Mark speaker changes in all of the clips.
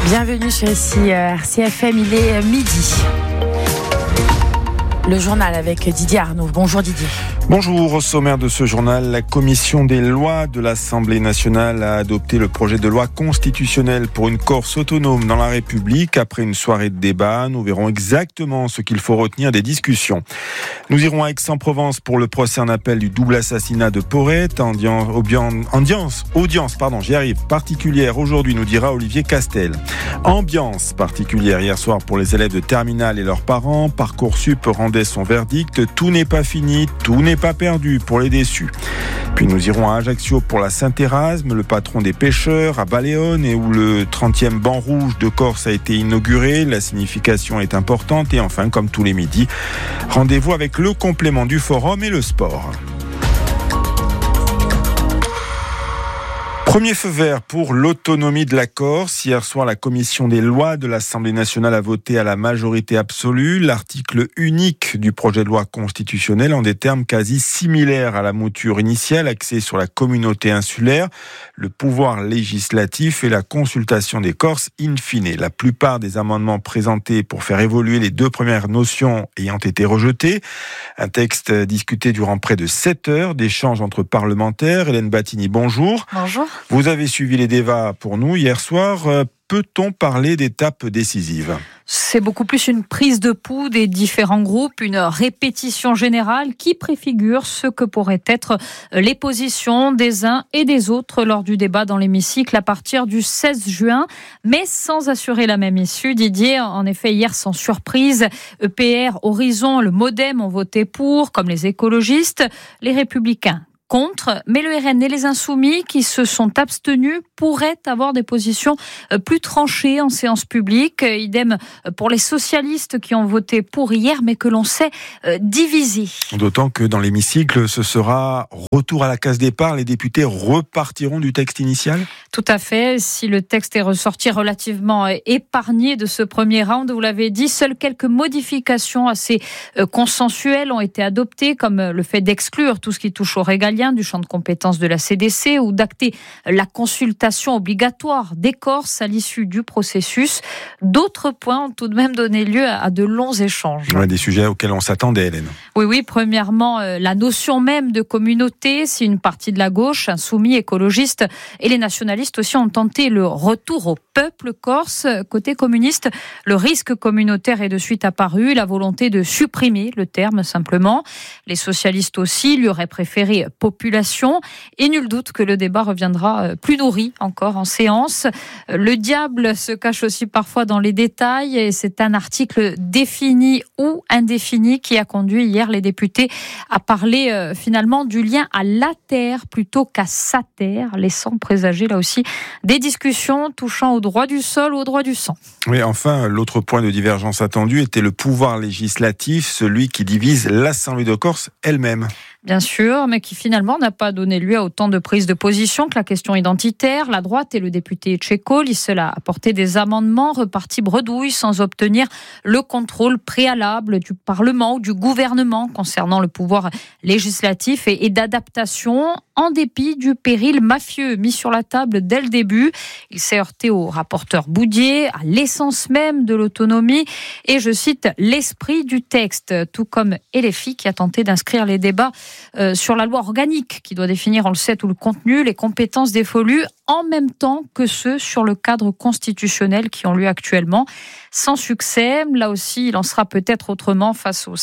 Speaker 1: Bienvenue sur ici RCFM, il est midi. Le journal avec Didier Arnaud. Bonjour Didier.
Speaker 2: Bonjour. Au sommaire de ce journal, la commission des lois de l'Assemblée nationale a adopté le projet de loi constitutionnelle pour une Corse autonome dans la République. Après une soirée de débat, nous verrons exactement ce qu'il faut retenir des discussions. Nous irons à Aix-en-Provence pour le procès en appel du double assassinat de Porrette. Audience particulière aujourd'hui, nous dira Olivier Castel. Ambiance particulière hier soir pour les élèves de terminale et leurs parents. Parcoursup rendait son verdict. Tout n'est pas fini, tout n'est pas perdu pour les déçus. Puis nous irons à Ajaccio pour la Saint-Érasme, le patron des pêcheurs, à Baleone, et où le 30e banc rouge de Corse a été inauguré. La signification est importante. Et enfin, comme tous les midis, rendez-vous avec le complément du forum et le sport. Premier feu vert pour l'autonomie de la Corse. Hier soir, la commission des lois de l'Assemblée nationale a voté à la majorité absolue l'article unique du projet de loi constitutionnel en des termes quasi similaires à la mouture initiale, axée sur la communauté insulaire, le pouvoir législatif et la consultation des Corses in fine. La plupart des amendements présentés pour faire évoluer les deux premières notions ayant été rejetés. Un texte discuté durant près de 7 heures d'échanges entre parlementaires. Hélène Battini, bonjour.
Speaker 1: Bonjour.
Speaker 2: Vous avez suivi les débats pour nous hier soir. Peut-on parler d'étape décisive ?
Speaker 3: C'est beaucoup plus une prise de pouls des différents groupes, une répétition générale qui préfigure ce que pourraient être les positions des uns et des autres lors du débat dans l'hémicycle à partir du 16 juin, mais sans assurer la même issue. Didier, en effet, hier, sans surprise, EPR, Horizon, le Modem ont voté pour, comme les écologistes, les Républicains contre, mais le RN et les Insoumis qui se sont abstenus pourraient avoir des positions plus tranchées en séance publique. Idem pour les socialistes qui ont voté pour hier, mais que l'on sait divisés.
Speaker 2: D'autant que dans l'hémicycle, ce sera retour à la case départ. Les députés repartiront du texte initial ?
Speaker 3: Tout à fait. Si le texte est ressorti relativement épargné de ce premier round, vous l'avez dit, seules quelques modifications assez consensuelles ont été adoptées, comme le fait d'exclure tout ce qui touche au régalien du champ de compétences de la CDC ou d'acter la consultation obligatoire des Corses à l'issue du processus. D'autres points ont tout de même donné lieu à de longs échanges.
Speaker 2: Ouais, des sujets auxquels on s'attendait, Hélène.
Speaker 3: Oui. Premièrement, la notion même de communauté. Si une partie de la gauche, insoumis, écologistes et les nationalistes aussi ont tenté le retour au peuple corse, côté communiste, le risque communautaire est de suite apparu, la volonté de supprimer le terme simplement. Les socialistes aussi lui auraient préféré population, et nul doute que le débat reviendra plus nourri encore en séance. Le diable se cache aussi parfois dans les détails, et c'est un article défini ou indéfini qui a conduit hier les députés à parler finalement du lien à la terre plutôt qu'à sa terre, laissant présager là aussi des discussions touchant au droit du sol ou au droit du sang.
Speaker 2: Oui, enfin, l'autre point de divergence attendu était le pouvoir législatif, celui qui divise l'Assemblée de Corse elle-même.
Speaker 3: Bien sûr, mais qui finalement n'a pas donné lieu à autant de prises de position que la question identitaire. La droite et le député Tchéco, cela a apporté des amendements repartis bredouille sans obtenir le contrôle préalable du Parlement ou du gouvernement concernant le pouvoir législatif et d'adaptation, en dépit du péril mafieux mis sur la table dès le début. Il s'est heurté au rapporteur Boudier, à l'essence même de l'autonomie et, je cite, l'esprit du texte, tout comme LFI qui a tenté d'inscrire les débats sur la loi organique qui doit définir, on le sait, tout le contenu, les compétences dévolues, en même temps que ceux sur le cadre constitutionnel qui ont lieu actuellement. Sans succès, là aussi, il en sera peut-être autrement face aux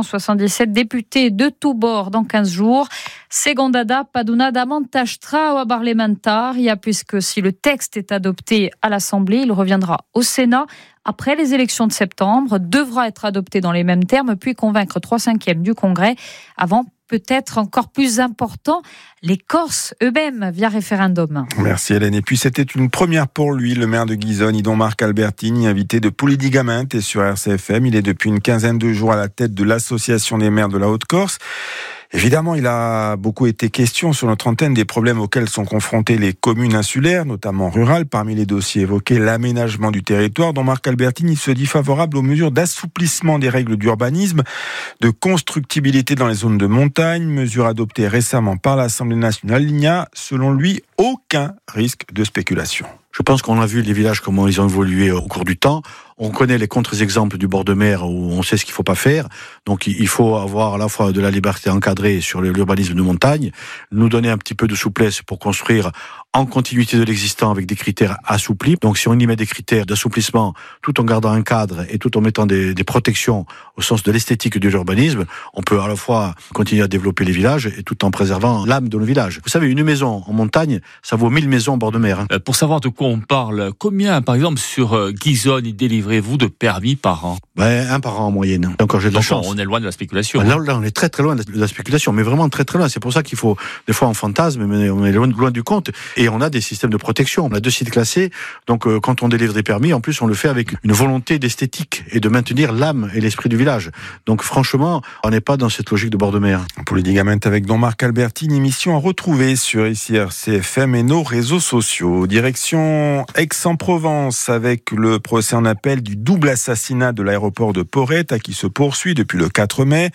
Speaker 3: 577 députés de tous bords dans 15 jours. Segondada, paduna damantastra ou parlementaria, puisque si le texte est adopté à l'Assemblée, il reviendra au Sénat après les élections de septembre, devra être adopté dans les mêmes termes, puis convaincre 3/5 du Congrès avant peut-être encore plus important, les Corses eux-mêmes via référendum.
Speaker 2: Merci Hélène. Et puis c'était une première pour lui, le maire de Ghisone, Idon Marc Albertini, invité de Poulidigaminte et sur RCFM. Il est depuis une quinzaine de jours à la tête de l'association des maires de la Haute-Corse. Évidemment, il a beaucoup été question sur notre antenne des problèmes auxquels sont confrontées les communes insulaires, notamment rurales. Parmi les dossiers évoqués, l'aménagement du territoire, dont Marc Albertini se dit favorable aux mesures d'assouplissement des règles d'urbanisme, de constructibilité dans les zones de montagne, mesures adoptées récemment par l'Assemblée nationale. Il n'y a, selon lui, aucun risque de spéculation.
Speaker 4: Je pense qu'on a vu les villages comment ils ont évolué au cours du temps. On connaît les contre-exemples du bord de mer où on sait ce qu'il faut pas faire. Donc il faut avoir à la fois de la liberté encadrée sur l'urbanisme de montagne, nous donner un petit peu de souplesse pour construire en continuité de l'existant avec des critères assouplis. Donc si on y met des critères d'assouplissement tout en gardant un cadre et tout en mettant des protections au sens de l'esthétique de l'urbanisme, on peut à la fois continuer à développer les villages et tout en préservant l'âme de nos villages. Vous savez, une maison en montagne, ça vaut 1000 maisons au bord de mer.
Speaker 5: Pour savoir de quoi on parle, combien, par exemple, sur Guisonne, délivrez-vous de permis par an?
Speaker 4: Un par an en moyenne. Encore j'ai de la chance.
Speaker 5: On est loin de la spéculation.
Speaker 4: Là, on est très très loin de la spéculation, mais vraiment très très loin. C'est pour ça qu'il faut, des fois on fantasme, mais on est loin du compte. Et on a des systèmes de protection. On a 2 sites classés, donc quand on délivre des permis, en plus on le fait avec une volonté d'esthétique et de maintenir l'âme et l'esprit du village. Donc franchement, on n'est pas dans cette logique de bord de mer.
Speaker 2: Pour les Ligament avec Don Marc Albertine, émission à retrouver sur ici RCFM et nos réseaux sociaux. Direction Aix-en-Provence avec le procès en appel du double assassinat de l'aéroport de Porrette qui se poursuit depuis le 4 mai.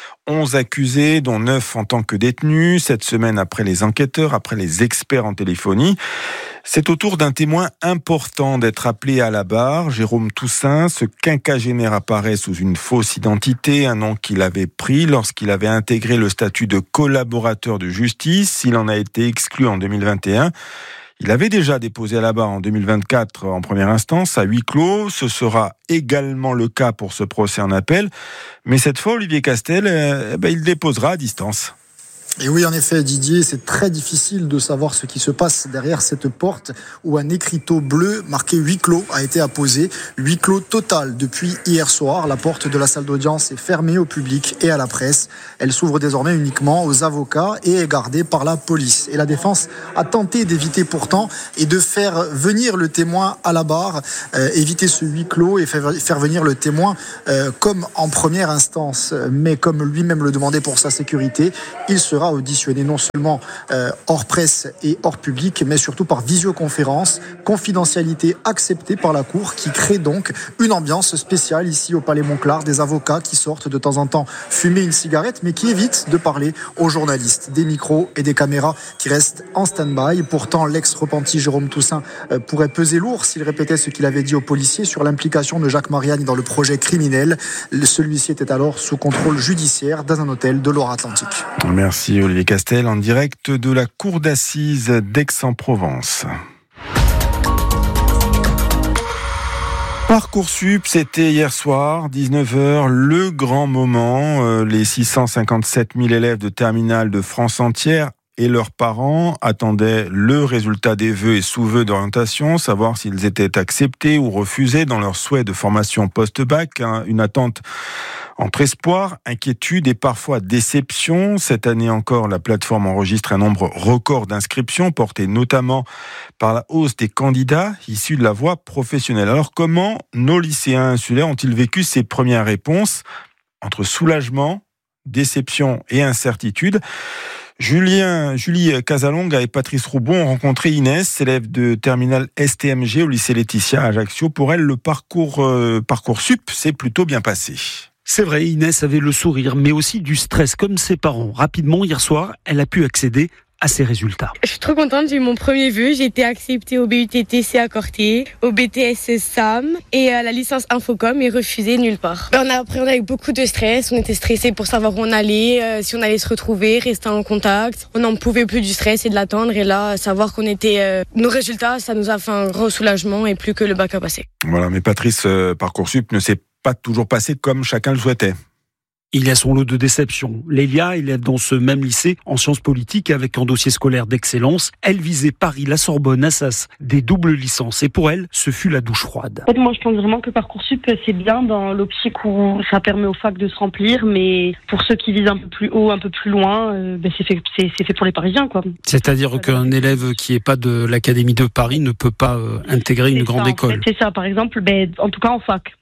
Speaker 2: 11 accusés, dont 9 en tant que détenus, cette semaine après les enquêteurs, après les experts en téléphonie. C'est au tour d'un témoin important d'être appelé à la barre. Jérôme Toussaint, ce quinquagénaire apparaît sous une fausse identité, un nom qu'il avait pris lorsqu'il avait intégré le statut de collaborateur de justice. Il en a été exclu en 2021. Il avait déjà déposé à la barre en 2024 en première instance à huis clos. Ce sera également le cas pour ce procès en appel. Mais cette fois, Olivier Castel, il déposera à distance.
Speaker 6: Et oui, en effet, Didier, c'est très difficile de savoir ce qui se passe derrière cette porte où un écriteau bleu marqué huis clos a été apposé. Huis clos total depuis hier soir. La porte de la salle d'audience est fermée au public et à la presse. Elle s'ouvre désormais uniquement aux avocats et est gardée par la police. Et la défense a tenté d'éviter pourtant et de faire venir le témoin à la barre, éviter ce huis clos et faire venir le témoin comme en première instance. Mais comme lui-même le demandait pour sa sécurité, il sera auditionné non seulement hors presse et hors public, mais surtout par visioconférence, confidentialité acceptée par la Cour, qui crée donc une ambiance spéciale ici au Palais Monclar, des avocats qui sortent de temps en temps fumer une cigarette, mais qui évitent de parler aux journalistes, des micros et des caméras qui restent en stand-by. Pourtant, l'ex-repenti Jérôme Toussaint pourrait peser lourd s'il répétait ce qu'il avait dit aux policiers sur l'implication de Jacques Mariani dans le projet criminel. Celui-ci était alors sous contrôle judiciaire dans un hôtel de Loire-Atlantique.
Speaker 2: Merci Olivier Castel en direct de la cour d'assises d'Aix-en-Provence. Parcoursup, c'était hier soir, 19h, le grand moment. Les 657 000 élèves de terminale de France entière et leurs parents attendaient le résultat des vœux et sous-vœux d'orientation, savoir s'ils étaient acceptés ou refusés dans leur souhait de formation post-bac. Une attente entre espoir, inquiétude et parfois déception. Cette année encore, la plateforme enregistre un nombre record d'inscriptions, porté notamment par la hausse des candidats issus de la voie professionnelle. Alors comment nos lycéens insulaires ont-ils vécu ces premières réponses entre soulagement, déception et incertitude? Julie Casalonga et Patrice Roubon ont rencontré Inès, élève de terminale STMG au lycée Laetitia à Ajaccio. Pour elle, le Parcoursup s'est plutôt bien passé.
Speaker 7: C'est vrai, Inès avait le sourire, mais aussi du stress, comme ses parents. Rapidement, hier soir, elle a pu accéder à ses résultats.
Speaker 8: Je suis trop contente, j'ai eu mon premier vœu. J'ai été acceptée au BUT-TC à Corté, au BTS SAM et à la licence Infocom et refusée nulle part. On a appréhendé avec beaucoup de stress. On était stressés pour savoir où on allait, si on allait se retrouver, rester en contact. On n'en pouvait plus du stress et de l'attendre. Et là, savoir qu'on était nos résultats, ça nous a fait un gros soulagement et plus que le bac à passer.
Speaker 2: Voilà, mais Patrice, Parcoursup ne s'est pas toujours passé comme chacun le souhaitait.
Speaker 7: Il y a son lot de déceptions. Lélia, élève dans ce même lycée en sciences politiques avec un dossier scolaire d'excellence. Elle visait Paris, la Sorbonne, Assas, des doubles licences. Et pour elle, ce fut la douche froide.
Speaker 9: En fait, moi, je pense vraiment que Parcoursup, c'est bien dans l'optique où ça permet aux facs de se remplir. Mais pour ceux qui visent un peu plus haut, un peu plus loin, c'est fait pour les Parisiens, quoi.
Speaker 7: C'est-à-dire qu'un élève qui n'est pas de l'Académie de Paris ne peut pas intégrer une grande école.
Speaker 9: En fait, c'est ça, par exemple, en tout cas en fac.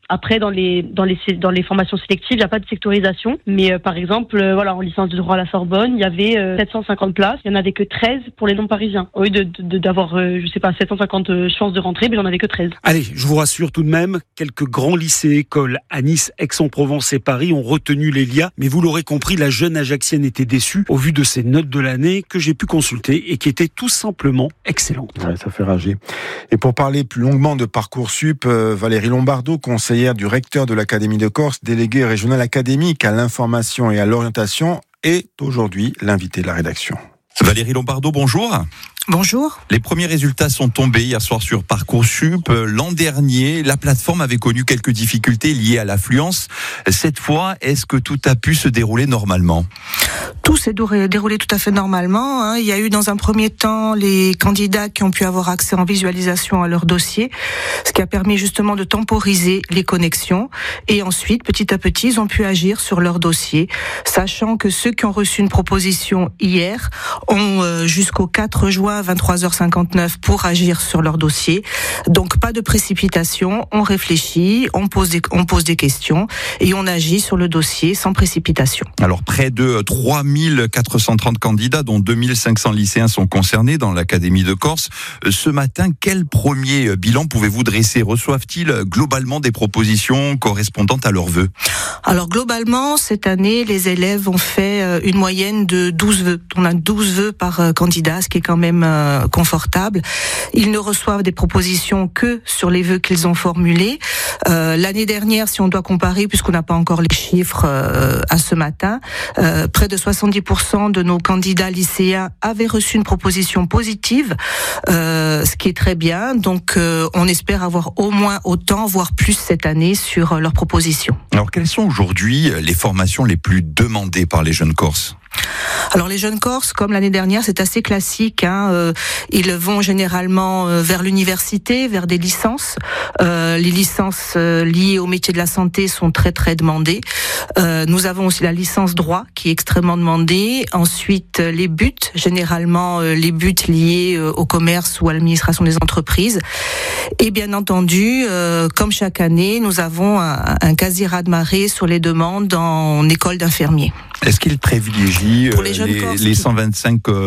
Speaker 9: Après, dans les formations sélectives, il n'y a pas de sectorisation. Mais par exemple, en licence de droit à la Sorbonne, il y avait 750 places. Il n'y en avait que 13 pour les non-parisiens. Au lieu d'avoir, 750 chances de rentrer, mais il n'y en avait que 13.
Speaker 7: Allez, je vous rassure tout de même, quelques grands lycées et écoles à Nice, Aix-en-Provence et Paris ont retenu l'Elia. Mais vous l'aurez compris, la jeune Ajaxienne était déçue au vu de ses notes de l'année que j'ai pu consulter et qui étaient tout simplement excellentes.
Speaker 2: Ouais, ça fait rager. Et pour parler plus longuement de Parcoursup, Valérie Lombardo, conseillère du recteur de l'Académie de Corse, déléguée régionale académique à l'information et à l'orientation, est aujourd'hui l'invitée de la rédaction.
Speaker 10: Valérie Lombardo, bonjour.
Speaker 11: Bonjour.
Speaker 10: Les premiers résultats sont tombés hier soir sur Parcoursup. L'an dernier, la plateforme avait connu quelques difficultés liées à l'affluence. Cette fois, est-ce que tout a pu se dérouler normalement ?
Speaker 11: Tout s'est déroulé tout à fait normalement. Il y a eu dans un premier temps les candidats qui ont pu avoir accès en visualisation à leur dossier, ce qui a permis justement de temporiser les connexions. Et ensuite, petit à petit, ils ont pu agir sur leur dossier, sachant que ceux qui ont reçu une proposition hier ont jusqu'au 4 juin 23h59 pour agir sur leur dossier. Donc pas de précipitation, on réfléchit, on pose des questions et on agit sur le dossier sans précipitation.
Speaker 10: Alors près de 3430 candidats, dont 2500 lycéens sont concernés dans l'Académie de Corse. Ce matin, quel premier bilan pouvez-vous dresser ? Reçoivent-ils globalement des propositions correspondantes à leurs vœux ?
Speaker 11: Alors globalement, cette année, les élèves ont fait une moyenne de 12 vœux. On a 12 vœux par candidat, ce qui est quand même confortable. Ils ne reçoivent des propositions que sur les vœux qu'ils ont formulés. L'année dernière, si on doit comparer, puisqu'on n'a pas encore les chiffres à ce matin, près de 70% de nos candidats lycéens avaient reçu une proposition positive, ce qui est très bien. Donc on espère avoir au moins autant, voire plus cette année sur leurs propositions.
Speaker 10: Alors quelles sont aujourd'hui les formations les plus demandées par les jeunes Corses ?
Speaker 11: Alors les jeunes Corses, comme l'année dernière, c'est assez classique. Ils vont généralement vers l'université, vers des licences. Les licences liées au métier de la santé sont très très demandées. Nous avons aussi la licence droit qui est extrêmement demandée. Ensuite, les buts, généralement les buts liés au commerce ou à l'administration des entreprises. Et bien entendu, comme chaque année, nous avons un quasi raz-de-marée sur les demandes en école d'infirmiers.
Speaker 10: Est-ce qu'ils privilégient les 125